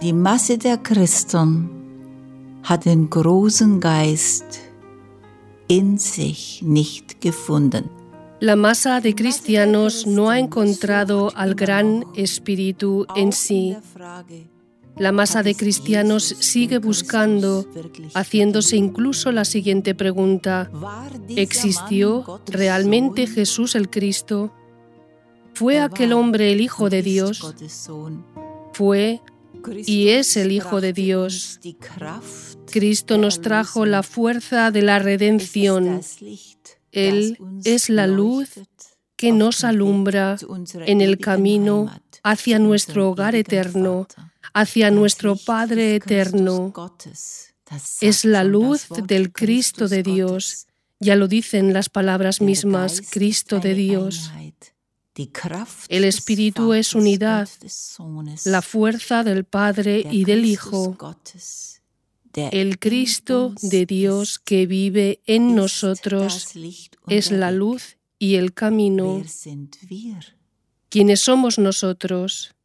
Die Masse der Christen hat den großen Geist in sich nicht gefunden. La masa de cristianos no ha encontrado al gran espíritu en sí. La masa de cristianos sigue buscando, haciéndose incluso la siguiente pregunta: ¿existió realmente Jesús el Cristo? ¿Fue aquel hombre el Hijo de Dios? Fue y es el Hijo de Dios. Cristo nos trajo la fuerza de la redención. Él es la luz que nos alumbra en el camino hacia nuestro hogar eterno, hacia nuestro Padre eterno. Es la luz del Cristo de Dios. Ya lo dicen las palabras mismas, Cristo de Dios. El Espíritu es unidad, la fuerza del Padre y del Hijo. El Cristo de Dios que vive en nosotros es la luz y el camino. ¿Quiénes somos nosotros?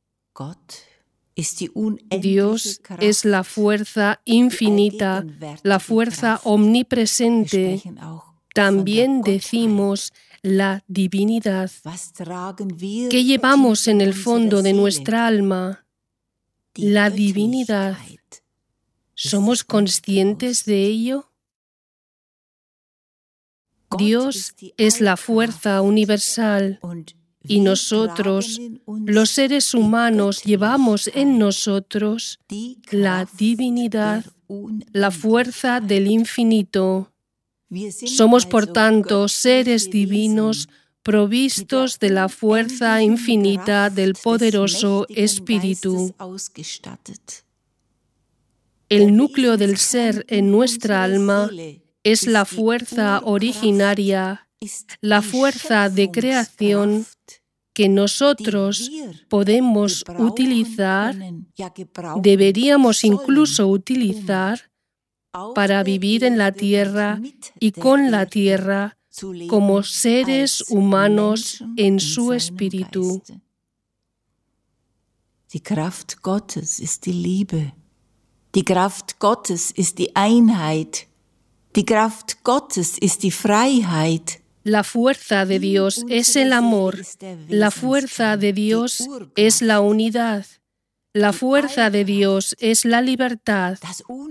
Dios es la fuerza infinita, la fuerza omnipresente. También decimos la divinidad. ¿Qué llevamos en el fondo de nuestra alma? La divinidad. ¿Somos conscientes de ello? Dios es la fuerza universal y nosotros, los seres humanos, llevamos en nosotros la divinidad, la fuerza del infinito. Somos, por tanto, seres divinos provistos de la fuerza infinita del poderoso Espíritu. El núcleo del ser en nuestra alma es la fuerza originaria, la fuerza de creación que nosotros podemos utilizar, deberíamos incluso utilizar para vivir en la tierra y con la tierra como seres humanos en su espíritu. Die Kraft Gottes ist die Liebe. Die Kraft Gottes ist die Einheit. Die Kraft Gottes ist die Freiheit. La fuerza de Dios es el amor. La fuerza de Dios es la unidad. La fuerza de Dios es la libertad.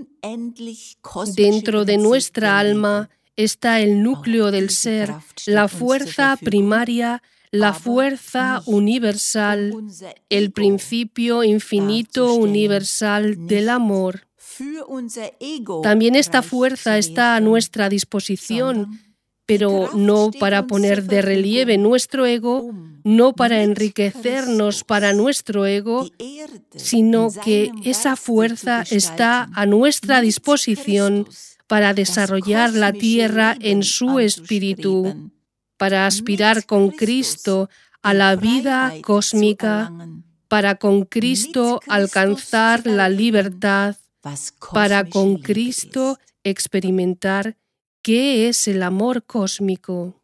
Dentro de nuestra alma está el núcleo del ser, la fuerza primaria, la fuerza universal, el principio infinito universal del amor. También esta fuerza está a nuestra disposición, pero no para poner de relieve nuestro ego, no para enriquecernos para nuestro ego, sino que esa fuerza está a nuestra disposición para desarrollar la tierra en su espíritu, para aspirar con Cristo a la vida cósmica, para con Cristo alcanzar la libertad, para con Cristo experimentar ¿qué es el amor cósmico?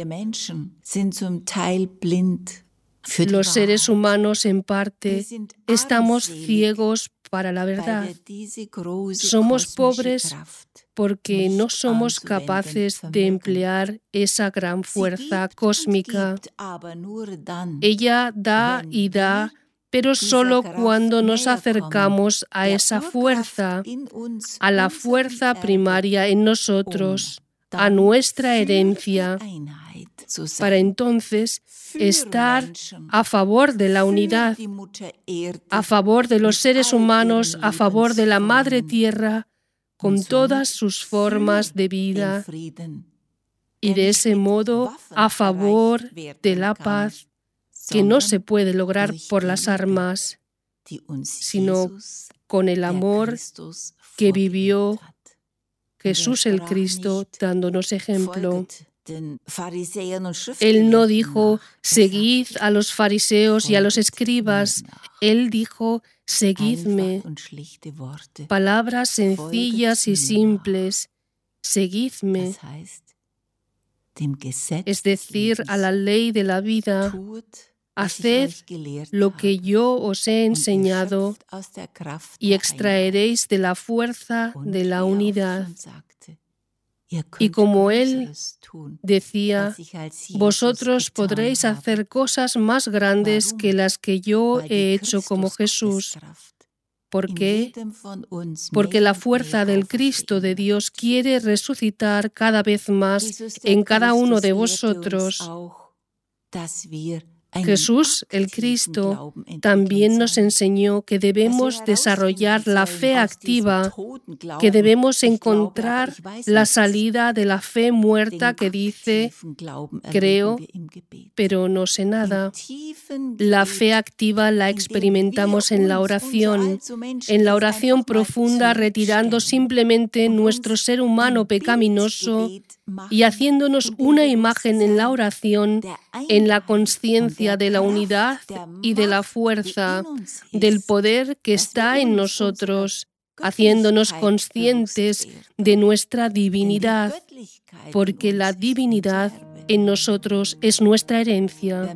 Los seres humanos, en parte, estamos ciegos para la verdad. Somos pobres porque no somos capaces de emplear esa gran fuerza cósmica. Ella da y da, pero solo cuando nos acercamos a esa fuerza, a la fuerza primaria en nosotros, a nuestra herencia, para entonces estar a favor de la unidad, a favor de los seres humanos, a favor de la Madre Tierra, con todas sus formas de vida, y de ese modo a favor de la paz, que no se puede lograr por las armas, sino con el amor que vivió Jesús el Cristo, dándonos ejemplo. Él no dijo, seguid a los fariseos y a los escribas. Él dijo, seguidme. Palabras sencillas y simples. Seguidme. Es decir, a la ley de la vida. Haced lo que yo os he enseñado y extraeréis de la fuerza de la unidad. Y como Él decía, vosotros podréis hacer cosas más grandes que las que yo he hecho como Jesús. ¿Por qué? Porque la fuerza del Cristo de Dios quiere resucitar cada vez más en cada uno de vosotros. Jesús, el Cristo, también nos enseñó que debemos desarrollar la fe activa, que debemos encontrar la salida de la fe muerta que dice, creo, pero no sé nada. La fe activa la experimentamos en la oración profunda, retirando simplemente nuestro ser humano pecaminoso y haciéndonos una imagen en la oración, en la conciencia de la unidad y de la fuerza, del poder que está en nosotros, haciéndonos conscientes de nuestra divinidad, porque la divinidad en nosotros es nuestra herencia.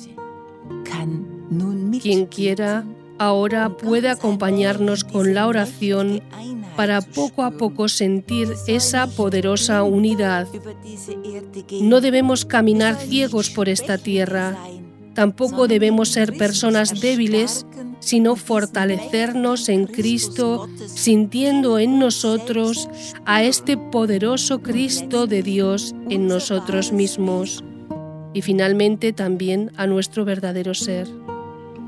Quien quiera, ahora puede acompañarnos con la oración para poco a poco sentir esa poderosa unidad. No debemos caminar ciegos por esta tierra. Tampoco debemos ser personas débiles, sino fortalecernos en Cristo, sintiendo en nosotros a este poderoso Cristo de Dios en nosotros mismos y finalmente también a nuestro verdadero ser.